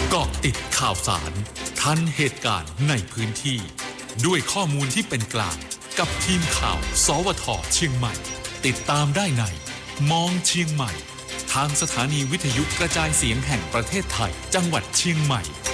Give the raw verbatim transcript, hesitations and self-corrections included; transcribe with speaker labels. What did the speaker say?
Speaker 1: เกาะติดข่าวสารทันเหตุการณ์ในพื้นที่ด้วยข้อมูลที่เป็นกลางกับทีมข่าวสวทเชียงใหม่ติดตามได้ในมองเชียงใหม่ทางสถานีวิทยุกระจายเสียงแห่งประเทศไทยจังหวัดเชียงใหม่